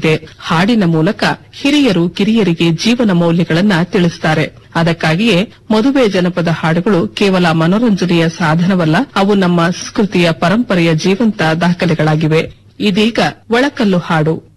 ಆಗಿದೆ. ಹಾಡಿನ ಮೂಲಕ ಹಿರಿಯರು ಕಿರಿಯರಿಗೆ ಜೀವನ ಮೌಲ್ಯಗಳನ್ನ ತಿಳಿಸುತ್ತಾರೆ. ಅದಕ್ಕಾಗಿಯೇ ಮದುವೆ ಜನಪದ ಹಾಡುಗಳು ಕೇವಲ ಮನೋರಂಜನೆಯ ಸಾಧನವಲ್ಲ, ಅವು ನಮ್ಮ ಸಂಸ್ಕೃತಿಯ ಪರಂಪರೆಯ ಜೀವಂತ ದಾಖಲೆಗಳಾಗಿವೆ. ಇದೀಗ ಒಳಕಲ್ಲು ಹಾಡು.